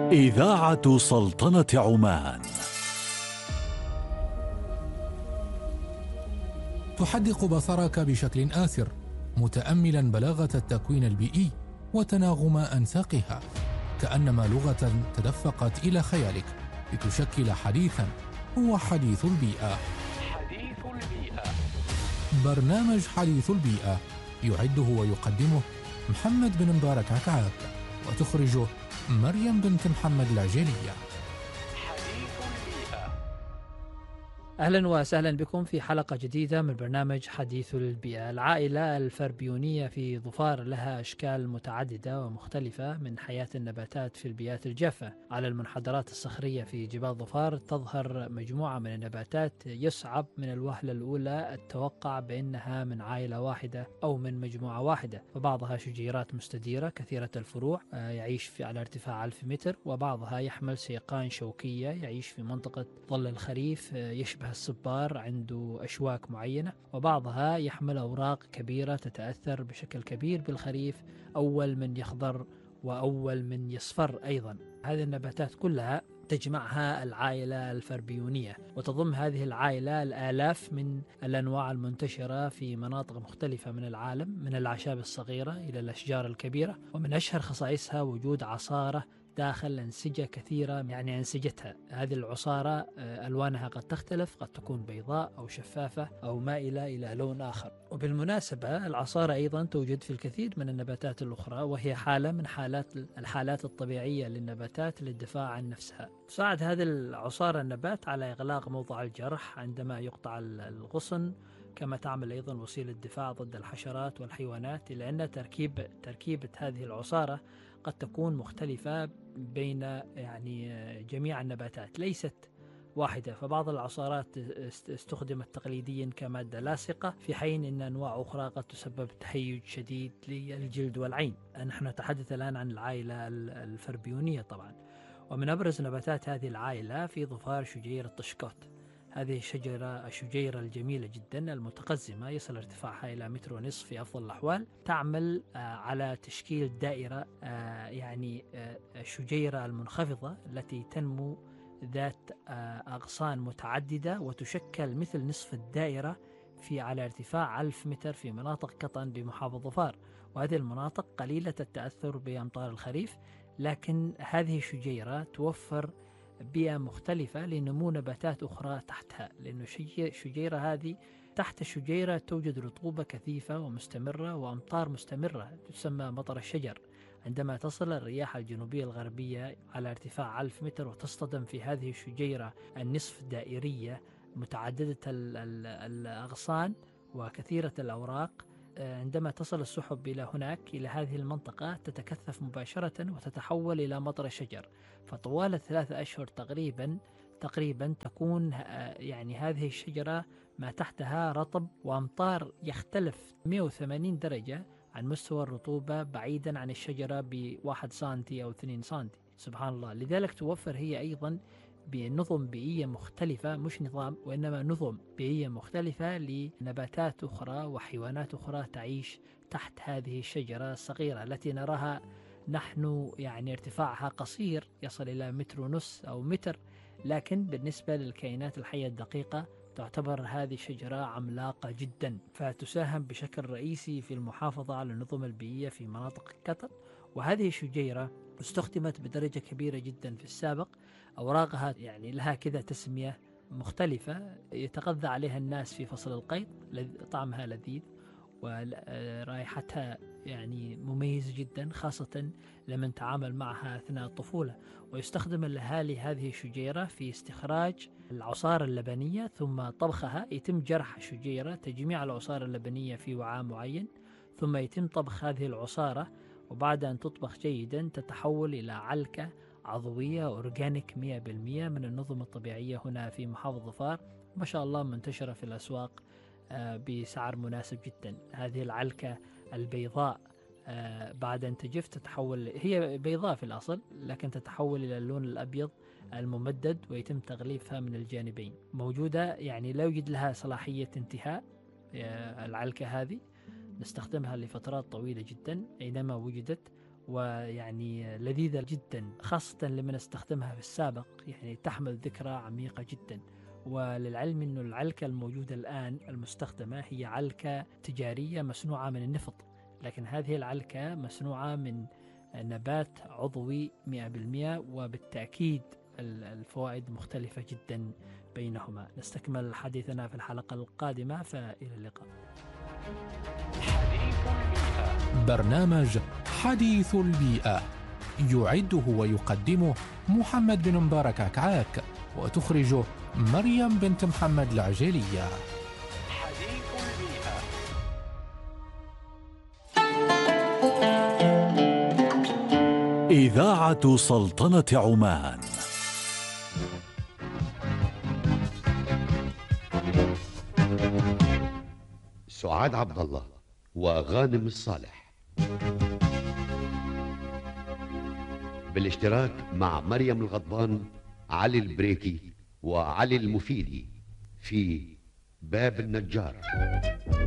إذاعة سلطنة عمان. تحدق بصرك بشكل آثر، متأملا بلاغة التكوين البيئي وتناغم أنساقها، كأنما لغة تدفقت إلى خيالك لتشكل حديثا هو حديث البيئة. حديث البيئة، برنامج حديث البيئة يعده ويقدمه محمد بن مبارك عكعاك، وتخرجه مريم بنت محمد العجيلية. حديث البيئة. أهلا وسهلا بكم في حلقة جديدة من برنامج حديث البيئة. العائلة الفربيونية في ظفار لها أشكال متعددة ومختلفة من حياة النباتات في البيئات الجافة. على المنحدرات الصخرية في جبال ظفار تظهر مجموعة من النباتات يصعب من الوهلة الأولى التوقع بأنها من عائلة واحدة أو من مجموعة واحدة، وبعضها شجيرات مستديرة كثيرة الفروع يعيش على ارتفاع 1000 متر، وبعضها يحمل سيقان شوكية يعيش في منطقة ظل الخريف يشبه الصبار عنده أشواك معينة، وبعضها يحمل أوراق كبيرة تتأثر بشكل كبير بالخريف، أول من يخضر وأول من يصفر أيضا. هذه النباتات كلها تجمعها العائلة الفربيونية، وتضم هذه العائلة الآلاف من الأنواع المنتشرة في مناطق مختلفة من العالم، من الأعشاب الصغيرة إلى الأشجار الكبيرة. ومن أشهر خصائصها وجود عصارة داخل أنسجة كثيرة، يعني أنسجتها هذه العصارة ألوانها قد تختلف، قد تكون بيضاء أو شفافة أو مائلة إلى لون آخر. وبالمناسبة العصارة أيضا توجد في الكثير من النباتات الأخرى، وهي حالة من الحالات الطبيعية للنباتات للدفاع عن نفسها. تساعد هذه العصارة النبات على إغلاق موضع الجرح عندما يقطع الغصن، كما تعمل أيضا وسيلة دفاع ضد الحشرات والحيوانات، إلا أن تركيبة هذه العصارة قد تكون مختلفة بين جميع النباتات، ليست واحدة. فبعض العصارات استخدمت تقليديا كمادة لاصقة، في حين أن أنواع أخرى قد تسبب تهيج شديد للجلد والعين. نحن نتحدث الآن عن العائلة الفربيونية طبعا. ومن أبرز نباتات هذه العائلة في ظفار شجير الطشكوت. هذه الشجيرة الجميلة جدا المتقزمة، يصل ارتفاعها إلى 1.5 متر في أفضل الأحوال، تعمل على تشكيل دائرة، الشجيرة المنخفضة التي تنمو ذات أغصان متعددة وتشكل مثل نصف الدائرة على ارتفاع 1000 متر في مناطق قطن بمحافظة ظفار. وهذه المناطق قليلة التأثر بأمطار الخريف، لكن هذه الشجيرة توفر بيئة مختلفة لنمو نباتات أخرى تحتها، لأن الشجيرة هذه تحت الشجيرة توجد رطوبة كثيفة ومستمرة وأمطار مستمرة تسمى مطر الشجر. عندما تصل الرياح الجنوبية الغربية على ارتفاع 1000 متر وتصطدم في هذه الشجيرة النصف دائرية متعددة الأغصان وكثيرة الأوراق، عندما تصل السحب إلى هناك إلى هذه المنطقة تتكثف مباشرة وتتحول إلى مطر الشجر. فطوال 3 أشهر تقريبا تكون هذه الشجرة ما تحتها رطب وأمطار يختلف 180 درجة عن مستوى الرطوبة بعيدا عن الشجرة ب1 سنتي أو 2 سنتي. سبحان الله. لذلك توفر هي أيضا بنظم بيئية مختلفة، مش نظام وإنما نظم بيئية مختلفة لنباتات أخرى وحيوانات أخرى تعيش تحت هذه الشجرة الصغيرة التي نراها نحن، ارتفاعها قصير يصل إلى 1.5 متر أو متر، لكن بالنسبة للكائنات الحية الدقيقة تعتبر هذه الشجرة عملاقة جدا، فتساهم بشكل رئيسي في المحافظة على النظم البيئية في مناطق قطر. وهذه الشجيرة استخدمت بدرجة كبيرة جدا في السابق. أوراقها لها كذا تسمية مختلفة يتغذى عليها الناس في فصل القيض، طعمها لذيذ ورائحتها مميزة جدا، خاصة لمن تعامل معها أثناء الطفولة. ويستخدم الأهالي هذه الشجيرة في استخراج العصارة اللبنية ثم طبخها. يتم جرح الشجيرة، تجميع العصارة اللبنية في وعاء معين، ثم يتم طبخ هذه العصارة، وبعد أن تطبخ جيدا تتحول إلى علكة عضوية أورجانيك 100% من النظم الطبيعية هنا في محافظة ظفار، ما شاء الله منتشرة في الأسواق بسعر مناسب جدا. هذه العلكة البيضاء بعد أن تجف تتحول، هي بيضاء في الأصل لكن تتحول إلى اللون الأبيض الممدد ويتم تغليفها من الجانبين. موجودة لا يوجد لها صلاحية انتهاء. العلكة هذه نستخدمها لفترات طويلة جدا أينما وجدت، ويعني لذيذة جدا، خاصة لمن استخدمها في السابق، يعني تحمل ذكرى عميقة جدا. وللعلم أن العلكة الموجودة الآن المستخدمة هي علكة تجارية مصنوعة من النفط، لكن هذه العلكة مصنوعة من نبات عضوي 100%، وبالتأكيد الفوائد مختلفة جدا بينهما. نستكمل حديثنا في الحلقة القادمة، فإلى اللقاء. حديث البيئة. برنامج حديث البيئة يعده ويقدمه محمد بن مبارك عكعاك، وتخرجه مريم بنت محمد العجيلية. حديث البيئة. إذاعة سلطنة عمان. سعاد عبد الله وغانم الصالح بالاشتراك مع مريم الغضبان، علي البريكي وعلي المفيدي في باب النجار.